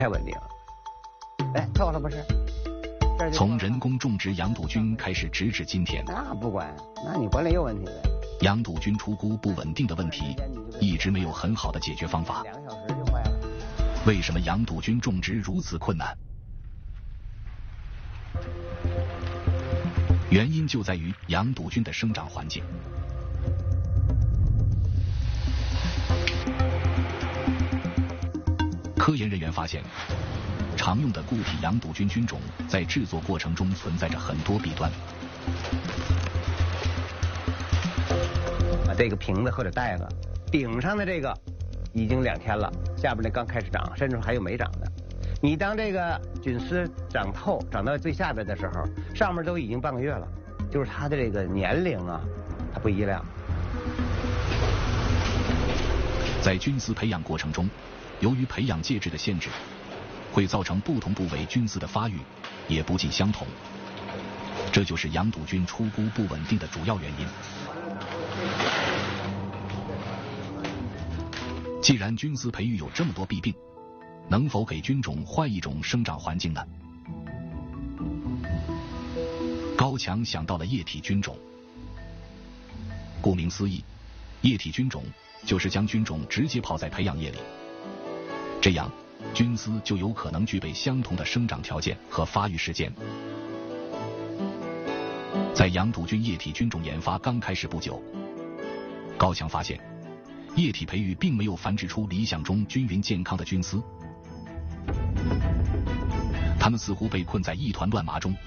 太稳定了。哎，错了不是？ 从人工种植洋杜菌开始，直至今天， 那不管，那你管理有问题呗。 洋杜菌出菇不稳定的问题一直没有很好的解决方法。 2小时就坏了。 为什么洋杜菌种植如此困难？原因就在于洋杜菌的生长环境。科研人员发现，常用的固体洋杜菌菌种在制作过程中存在着很多弊端。 这个瓶子或者袋子顶上的这个已经2天了，下边那刚开始长，甚至还有没长的。你当这个菌丝长透，长到最下边的时候，上面都已经半个月了，就是它的这个年龄啊，它不一样。 在菌丝培养过程中，由于培养介质的限制，会造成不同部位菌丝的发育也不尽相同，这就是洋杜菌出菇不稳定的主要原因。既然菌丝培育有这么多弊病，能否给菌种换一种生长环境呢？高强想到了液体菌种。顾名思义，液体菌种就是将菌种直接泡在培养液里，这样菌丝就有可能具备相同的生长条件和发育时间。在洋杜菌液体菌种研发刚开始不久，高强发现液体培育并没有繁殖出理想中均匀健康的菌丝，它们似乎被困在一团乱麻中。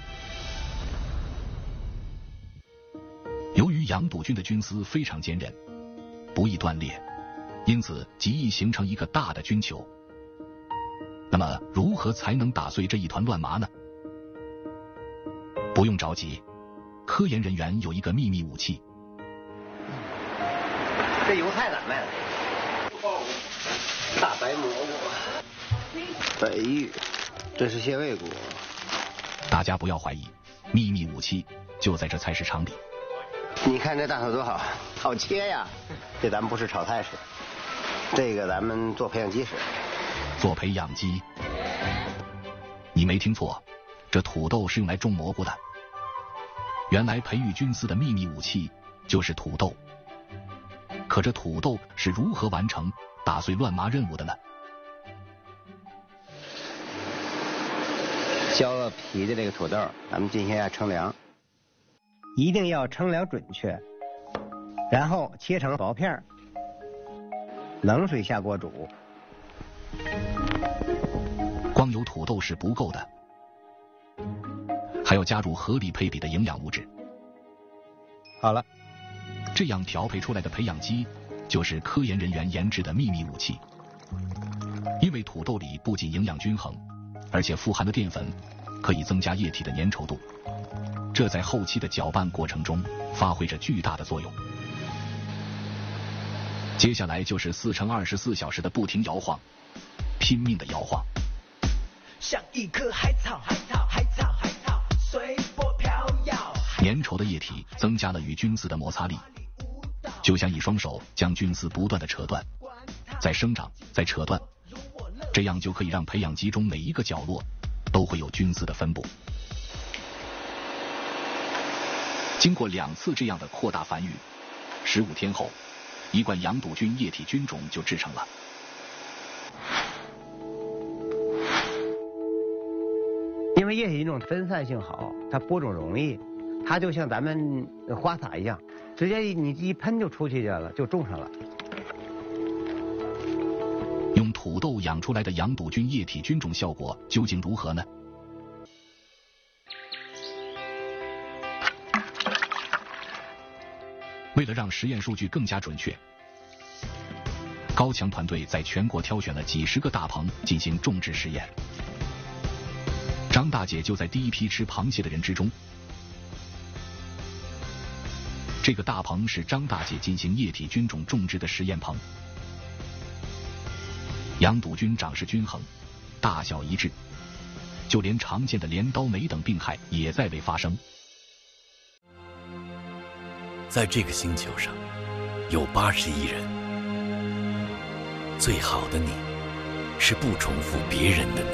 由于洋杜菌的菌丝非常坚韧，不易断裂，因此极易形成一个大的菌球。那么如何才能打碎这一团乱麻呢？不用着急，科研人员有一个秘密武器。 这油菜咋卖的？大白蘑菇、北芋，这是蟹味菇。 大家不要怀疑，秘密武器就在这菜市场里。 你看这大头多好，好切呀！这咱们不是炒菜使，这个咱们做培养基使。 做培养基？你没听错，这土豆是用来种蘑菇的。原来培育菌丝的秘密武器就是土豆。可这土豆是如何完成打碎乱麻任务的呢？ 削了皮的这个土豆，咱们进行一下称量，一定要称量准确，然后切成薄片，冷水下锅煮。 光有土豆是不够的，还要加入合理配比的营养物质。 好了， 这样调配出来的培养基就是科研人员研制的秘密武器。因为土豆里不仅营养均衡，而且富含的淀粉可以增加液体的粘稠度，这在后期的搅拌过程中发挥着巨大的作用。接下来就是4×24小时的不停摇晃，拼命的摇晃， 像一棵海草，海草，海草，海草，随波飘摇。 粘稠的液体增加了与菌丝的摩擦力，就像一双手将菌丝不断的扯断，再生长，再扯断，这样就可以让培养基中每一个角落都会有菌丝的分布。经过2次这样的扩大繁育，15天后，一罐洋杜菌液体菌种就制成了。 因为液体菌种分散性好，它播种容易，它就像咱们花洒一样，直接你一喷就出去了，就种上了。 用土豆养出来的洋杜菌液体菌种效果究竟如何呢？为了让实验数据更加准确，高强团队在全国挑选了几十个大棚进行种植实验。张大姐就在第一批吃螃蟹的人之中。这个大棚是张大姐进行液体菌种种植的实验棚。洋杜菌长势均衡，大小一致，就连常见的镰刀霉等病害也在未发生。 在这个星球上，有81人，最好的你， 是不重复别人的你。